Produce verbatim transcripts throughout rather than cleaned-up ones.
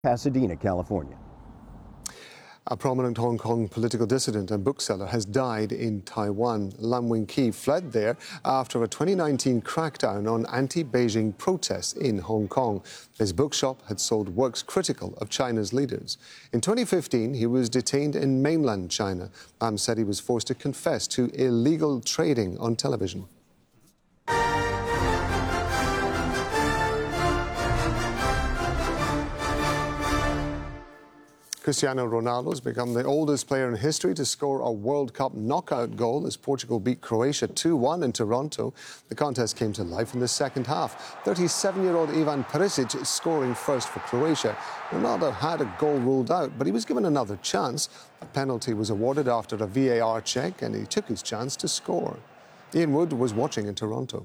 Pasadena, California. A prominent Hong Kong political dissident and bookseller has died in Taiwan. Lam Wing Ki fled there after a twenty nineteen crackdown on anti-Beijing protests in Hong Kong. His bookshop had sold works critical of China's leaders. In twenty fifteen, he was detained in mainland China. Lam said he was forced to confess to illegal trading on television. Cristiano Ronaldo has become the oldest player in history to score a World Cup knockout goal as Portugal beat Croatia two one in Toronto. The contest came to life in the second half. thirty-seven-year-old Ivan Perisic scoring first for Croatia. Ronaldo had a goal ruled out, but he was given another chance. A penalty was awarded after a V A R check, and he took his chance to score. Ian Wood was watching in Toronto.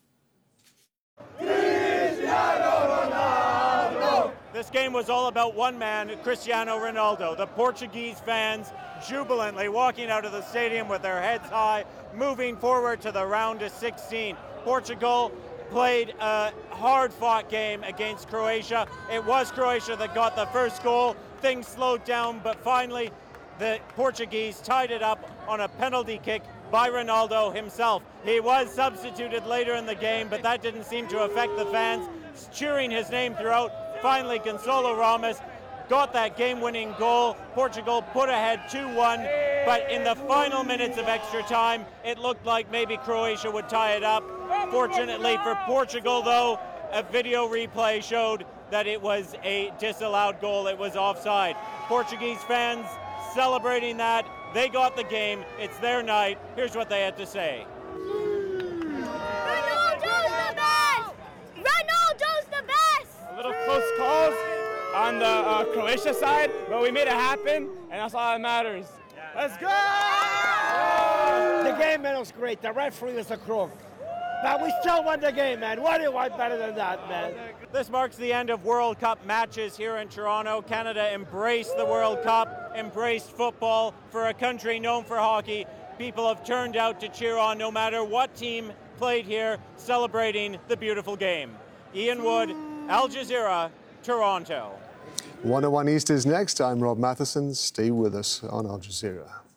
This game was all about one man, Cristiano Ronaldo. The Portuguese fans jubilantly walking out of the stadium with their heads high, moving forward to the round of sixteen. Portugal played a hard-fought game against Croatia. It was Croatia that got the first goal. Things slowed down, but finally the Portuguese tied it up on a penalty kick by Ronaldo himself. He was substituted later in the game, but that didn't seem to affect the fans cheering his name throughout. Finally, Gonçalo Ramos got that game-winning goal. Portugal put ahead two one, but in the final minutes of extra time, it looked like maybe Croatia would tie it up. Fortunately for Portugal, though, a video replay showed that it was a disallowed goal. It was offside. Portuguese fans celebrating that. They got the game. It's their night. Here's what they had to say. Little close calls on the uh, Croatia side, but we made it happen, and that's all that matters. Let's go! The game, man, was great. The referee was a crook. But we still won the game, man. What do you want better than that, man? This marks the end of World Cup matches here in Toronto. Canada embraced the World Cup, embraced football. For a country known for hockey, people have turned out to cheer on no matter what team played here, celebrating the beautiful game. Ian Wood, Al Jazeera, Toronto. one oh one East is next. I'm Rob Matheson. Stay with us on Al Jazeera.